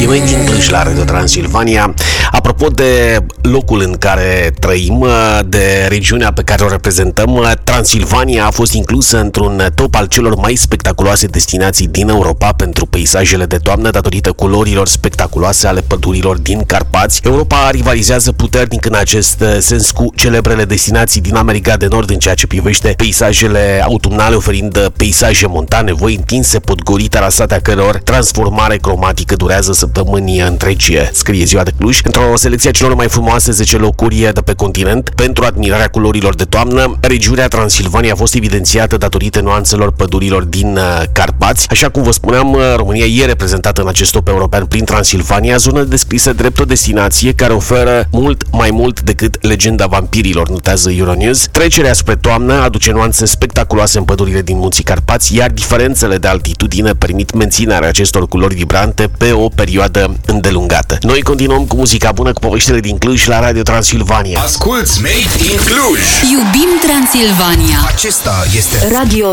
noi din Cluj la Radio Transilvania. Apropo de locul în care trăim, de regiunea pe care o reprezentăm, Transilvania a fost inclusă într-un top al celor mai spectaculoase destinații din Europa pentru peisajele de toamnă datorită culorilor spectaculoase ale pădurilor din Carpați. Europa rivalizează puternic în acest sens cu celebrele destinații din America de Nord în ceea ce privește peisajele autumnale, oferind peisaje montane, voi întinse, podgorite, arasate a căror transformare cromatică durează săptămâni întregi, scrie Ziua de Cluj. Într-o selecție a celor mai frumoase 10 locuri de pe continent pentru admirarea culorilor de toamnă, regiunea Transilvania a fost evidențiată datorită nuanțelor pădurilor din Carpați. Așa cum vă spuneam, România e reprezentată în acest top european prin Transilvania, zonă descrisă drept o destinație care oferă mult mai mult decât legenda vampirilor, notează Euronews. Trecerea spre toamnă aduce nuanțe spectaculoase în pădurile din Munții Carpați, iar diferențele de altitudine permit menținerea acestor culori vibrante pe o perioadă îndelungată. Noi continuăm cu muzica bună, cu poveștile din Cluj la Radio Transilvania. Asculți Made in Cluj! Iubim Transilvania! Acesta este Radio